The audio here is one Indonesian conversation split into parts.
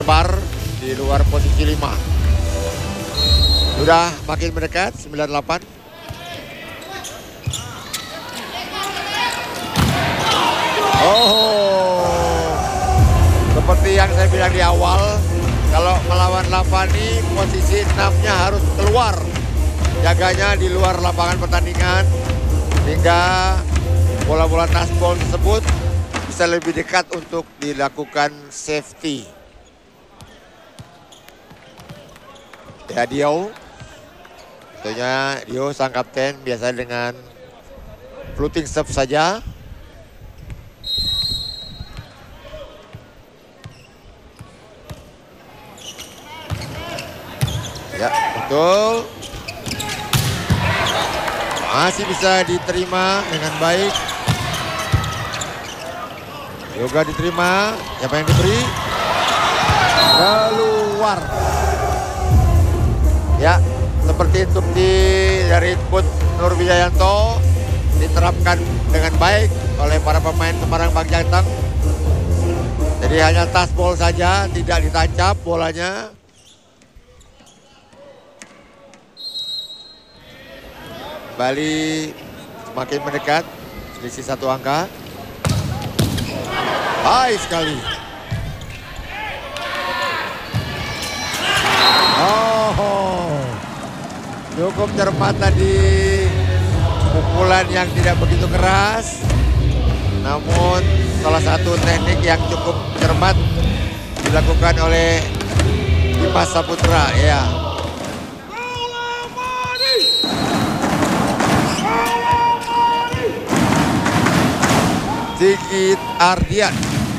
Par di luar posisi 5. Sudah makin mendekat 98. Oh, seperti yang saya bilang di awal, kalau melawan Lavani posisi 6-nya harus keluar, jaganya di luar lapangan pertandingan hingga bola-bola touchball tersebut bisa lebih dekat untuk dilakukan safety. Ya Dio, tentunya Dio sang kapten biasa dengan floating serve saja. Ya betul, masih bisa diterima dengan baik. Yoga diterima, siapa yang diberi? Keluar. Ya, seperti instruksi dari Coach Nur Wijayanto diterapkan dengan baik oleh para pemain Semarang Bagjateng. Jadi hanya touchball saja, tidak ditancap bolanya. Kembali semakin mendekat, selisih 1 angka. Baik sekali. Cukup cermat tadi, pukulan yang tidak begitu keras, namun salah satu teknik yang cukup cermat dilakukan oleh Dimas Saputra. Ya. Sigit Ardian.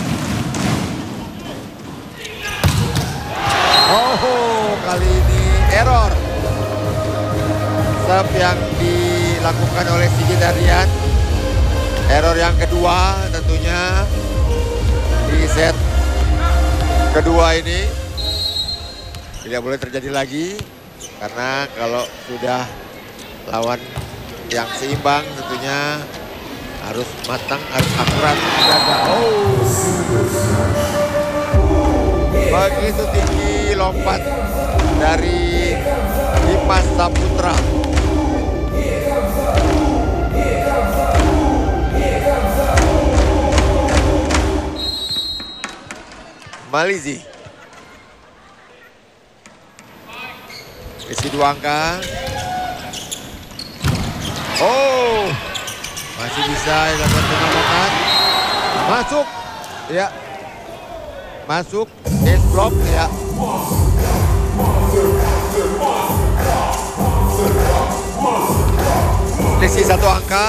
Oh, kali ini error. Serve yang dilakukan oleh Sigit Ardian. Error yang kedua tentunya di set kedua ini. Tidak boleh terjadi lagi. Karena kalau sudah lawan yang seimbang tentunya harus matang, harus akurat. Oh, begitu tinggi lompat dari Dimas Saputra. Malizi. Isi 2 angka. Oh, masih bisa dilakukan penyelamatan. Masuk. Ya. Masuk. Ace block. Ya. Isi 1 angka.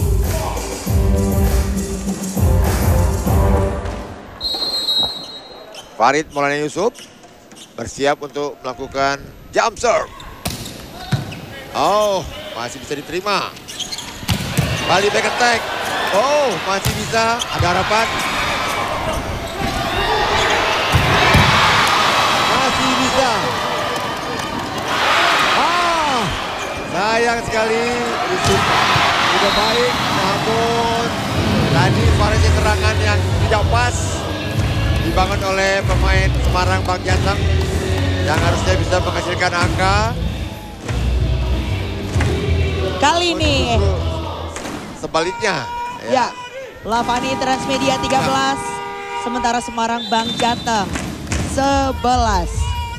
Farid Maulana Yusuf bersiap untuk melakukan jump serve. Oh, masih bisa diterima. Kembali back attack. Oh, masih bisa. Ada harapan. Masih bisa. Sayang sekali. Yusuf sudah baik. Namun tadi variasi serangan yang tidak pas dibangun oleh pemain Semarang Bagjateng yang harusnya bisa menghasilkan angka. Kali ini sebaliknya. Ya, Lavani Transmedia 13, sementara Semarang Bagjateng 11.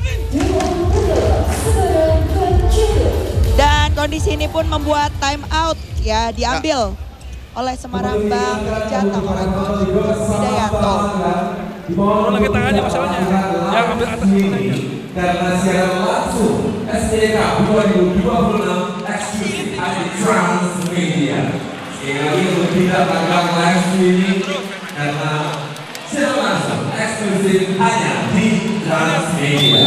Dan kondisi ini pun membuat time out ya diambil oleh Semarang Bagjateng oleh Coach Wijayanto. Lagi tangannya masalahnya, yang ambil atas tangannya. Karena siaran langsung SDK 2026 eksklusif di Transmedia. Sekali lagi untuk tidak tangkap live streaming karena siaran langsung eksklusif hanya di Transmedia.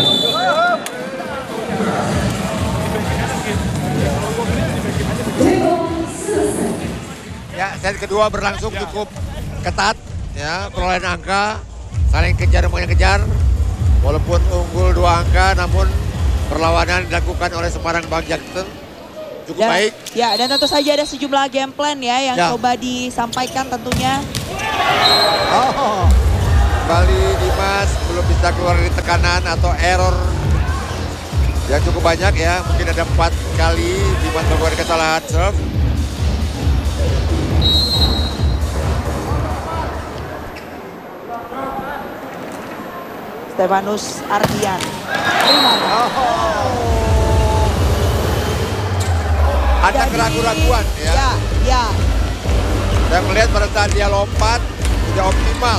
Ya, set kedua berlangsung cukup ketat ya, perolehan angka saling kejar mengejar. Walaupun unggul 2 angka, namun perlawanan dilakukan oleh Semarang Bagjateng cukup baik. Ya, dan tentu saja ada sejumlah game plan ya yang coba disampaikan tentunya. Oh, Kembali Dimas belum bisa keluar dari tekanan atau error yang cukup banyak ya. Mungkin ada 4 kali Dimas melakukan kesalahan serve. Stefanus Ardian. Ada keraguan-raguan ya. Ya. Saya melihat pada saat dia lompat tidak optimal.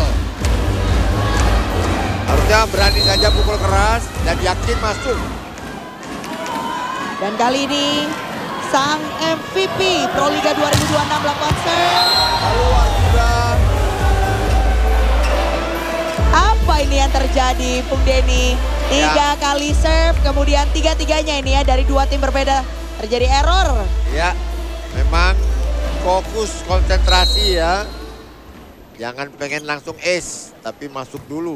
Harusnya berani saja pukul keras dan yakin masuk. Dan kali ini sang MVP Pro Liga 2026 melakukan serve. Keluar sudah. Apa ini yang terjadi, Bung Denny? 3 kali serve, kemudian 3-3-nya ini ya dari 2 tim berbeda terjadi error. Ya, memang fokus konsentrasi ya. Jangan pengen langsung ace, tapi masuk dulu.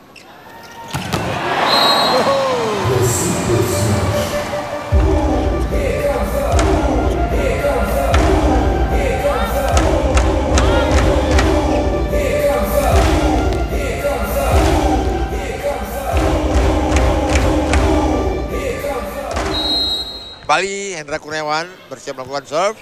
Kembali Hendra Kurniawan bersiap melakukan serve.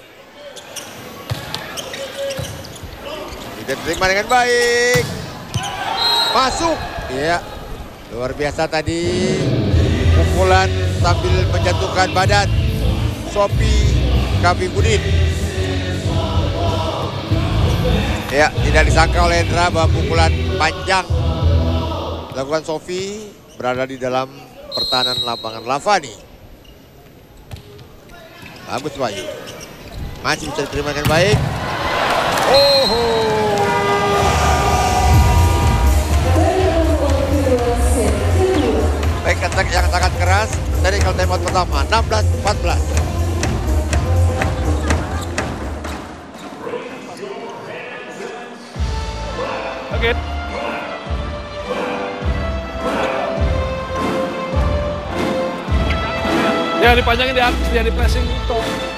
Tidak terima dengan baik. Masuk. Iya. Luar biasa tadi. Pukulan sambil menjatuhkan badan. Sophie Kabibudin. Ya, tidak disangka oleh Hendra bahwa pukulan panjang dilakukan Sophie berada di dalam pertahanan lapangan Lavani. Bagus Bayu. Masih bisa diterima dengan baik. Baik attack yang sangat keras dari kalau timeout pertama. 16-14. Oke. Ya dipanjangin di pressing itu.